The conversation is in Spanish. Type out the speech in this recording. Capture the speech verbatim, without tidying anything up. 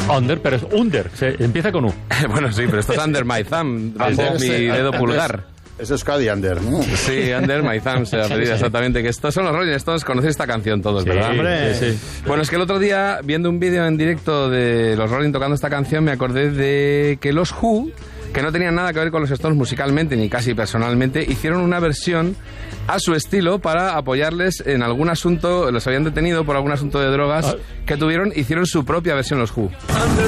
Under, pero es Under, se empieza con U. Bueno, sí, pero esto es Under My Thumb, bajo mi dedo pulgar. Es Euskadi Under, ¿no? Sí, Under My Thumb se apellida, exactamente. Que estos son los Rolling Stones, conocéis esta canción todos, Sí, ¿verdad? hombre. Sí, sí. Bueno, es que el otro día, viendo un vídeo en directo de los Rolling tocando esta canción, me acordé de que los Who, que no tenían nada que ver con los Stones musicalmente, ni casi personalmente, hicieron una versión a su estilo para apoyarles en algún asunto, los habían detenido por algún asunto de drogas que tuvieron, hicieron su propia versión los Who.